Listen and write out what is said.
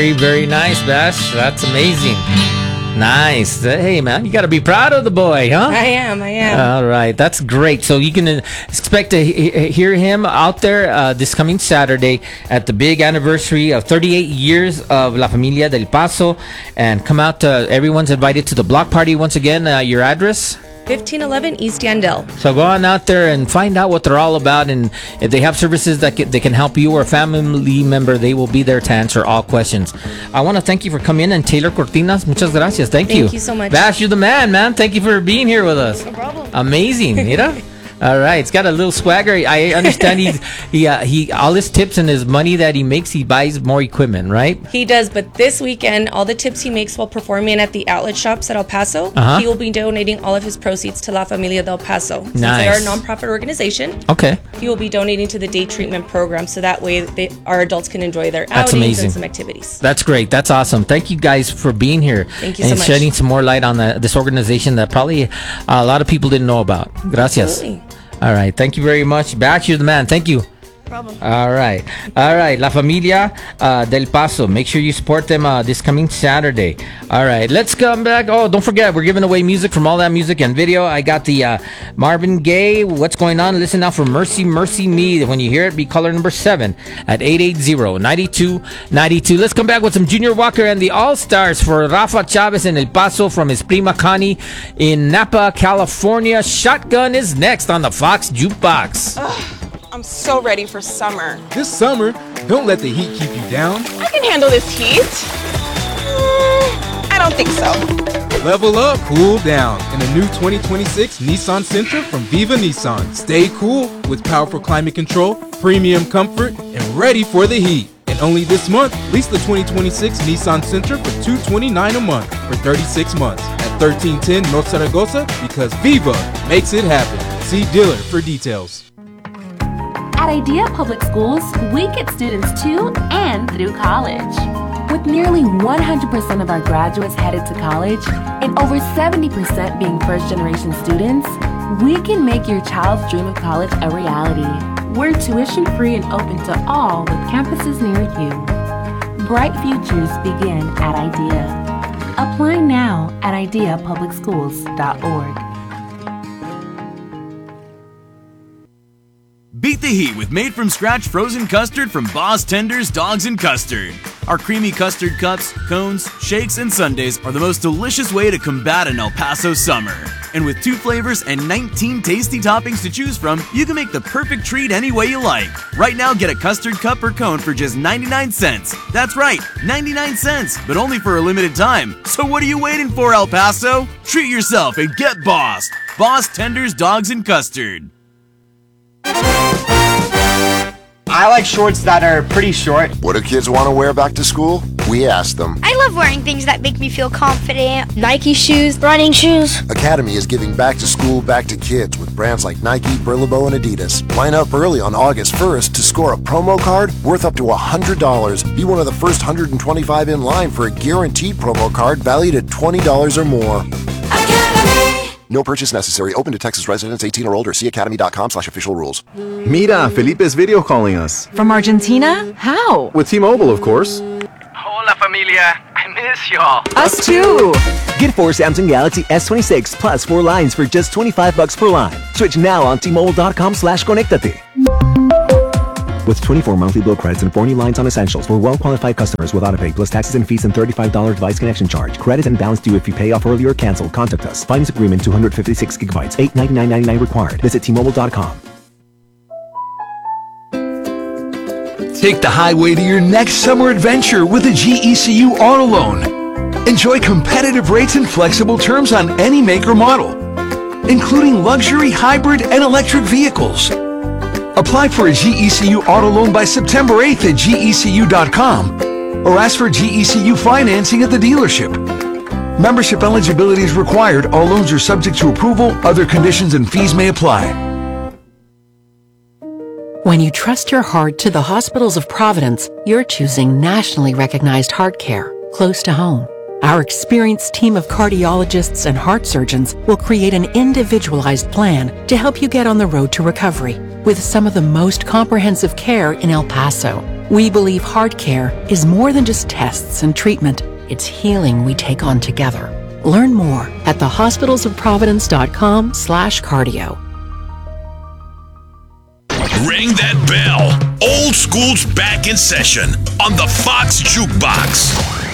Very, very nice, Bash. That's amazing. Nice. Hey, man, you got to be proud of the boy, huh? I am. All right. That's great. So you can expect to hear him out there this coming Saturday at the big anniversary of 38 years of La Familia del Paso. And come out. Everyone's invited to the block party once again. Your address? 1511 East Yandell. So go on out there and find out what they're all about, and if they have services that they can help you or a family member, they will be there to answer all questions. I want to thank you for coming in, and Taylor Cortinas, muchas gracias. Thank you. Thank you so much. Bash, you're the man. Thank you for being here with us. No problem. Amazing, mira. All right, it's got a little swagger. I understand he all his tips and his money that he makes, he buys more equipment, right? He does, but this weekend, all the tips he makes while performing at the outlet shops at El Paso, he will be donating all of his proceeds to La Familia del Paso. Since they are a nonprofit organization, he will be donating to the day treatment program, so that way our adults can enjoy their outings and some activities. That's great. That's awesome. Thank you guys for being here. Thank you so much. And shedding some more light on this organization that probably a lot of people didn't know about. Gracias. Absolutely. All right. Thank you very much. Bash, you're the man. Thank you. Problem. All right. La Familia del Paso. Make sure you support them this coming Saturday. All right. Let's come back. Oh, don't forget, we're giving away music from All That Music and Video. I got the Marvin Gaye, What's Going On? Listen now for Mercy, Mercy Me. When you hear it, be caller number 7 at 880-9292. Let's come back with some Junior Walker and the All-Stars for Rafa Chavez in El Paso from his prima Connie in Napa, California. Shotgun is next on the Fox Jukebox. I'm so ready for summer. This summer, don't let the heat keep you down. I can handle this heat. I don't think so. Level up, cool down in a new 2026 Nissan Sentra from Viva Nissan. Stay cool with powerful climate control, premium comfort, and ready for the heat. And only this month, lease the 2026 Nissan Sentra for $229 a month for 36 months at 1310 North Zaragoza, because Viva makes it happen. See dealer for details. At Idea Public Schools, we get students to and through college. With nearly 100% of our graduates headed to college and over 70% being first-generation students, we can make your child's dream of college a reality. We're tuition-free and open to all with campuses near you. Bright futures begin at Idea. Apply now at ideapublicschools.org. Beat the heat with made-from-scratch frozen custard from Boss Tenders Dogs and Custard. Our creamy custard cups, cones, shakes, and sundaes are the most delicious way to combat an El Paso summer. And with 2 flavors and 19 tasty toppings to choose from, you can make the perfect treat any way you like. Right now, get a custard cup or cone for just 99 cents. That's right, 99 cents, but only for a limited time. So what are you waiting for, El Paso? Treat yourself and get bossed. Boss Tenders Dogs and Custard. I like shorts that are pretty short. What do kids want to wear back to school? We asked them. I love wearing things that make me feel confident. Nike shoes, running shoes. Academy is giving back to school back to kids with brands like Nike, Burlebo, and Adidas. Line up early on August 1st to score a promo card worth up to $100. Be one of the first 125 in line for a guaranteed promo card valued at $20 or more. Academy. No purchase necessary. Open to Texas residents 18 or older. See academy.com/official rules. Mira, Felipe is video calling us. From Argentina? How? With T-Mobile, of course. Hola, familia. I miss y'all. Us too. Get 4 Samsung Galaxy S26 plus 4 lines for just $25 per line. Switch now on T-Mobile.com/conectate. With 24 monthly bill credits and 4 new lines on essentials for well-qualified customers with autopay plus taxes and fees and $35 device connection charge. Credit and balance due if you pay off early or cancel. Contact us. Finance agreement 256 gigabytes. $899.99 required. Visit T-Mobile.com. Take the highway to your next summer adventure with a GECU auto loan. Enjoy competitive rates and flexible terms on any make or model, including luxury, hybrid, and electric vehicles. Apply for a GECU auto loan by September 8th at GECU.com or ask for GECU financing at the dealership. Membership eligibility is required. All loans are subject to approval. Other conditions and fees may apply. When you trust your heart to the hospitals of Providence, you're choosing nationally recognized heart care close to home. Our experienced team of cardiologists and heart surgeons will create an individualized plan to help you get on the road to recovery with some of the most comprehensive care in El Paso. We believe heart care is more than just tests and treatment. It's healing we take on together. Learn more at thehospitalsofprovidence.com/cardio. Ring that bell. Old School's back in session on the Fox Jukebox.